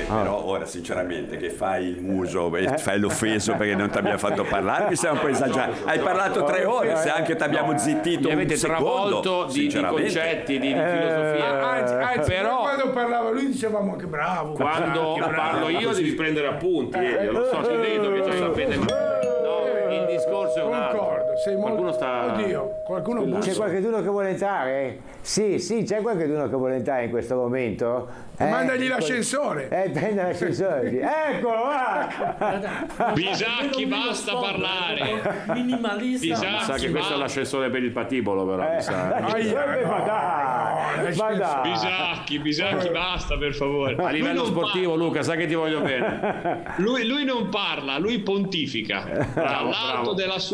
Però ora sinceramente che fai il muso e fai l'offeso perché non ti abbiamo fatto parlare mi sembra un po' esagerato. Hai parlato 3 ore, se anche ti abbiamo zittito Mi avete un secondo, travolto di concetti, di filosofia. Anzi, però quando parlava lui dicevamo che bravo. quando parlo io devi prendere appunti, lo so, ti vedo che già sapete. No, il discorso è un altro. Concordo, sei molto... Qualcuno sta... Oddio, qualcuno C'è bussa. qualcuno che vuole entrare? Sì, c'è qualcuno che vuole entrare in questo momento? Mandagli l'ascensore. Prende l'ascensore. Eccolo, va! Bisacchi, basta parlare. Minimalista. Mi sa che questo è l'ascensore per il patibolo, però. Mi sa. Ma dai! Bisacchi, basta per favore. A livello Lui non sportivo, Luca, sai che ti voglio bene. Lui non parla, lui pontifica. Dall'alto bravo. della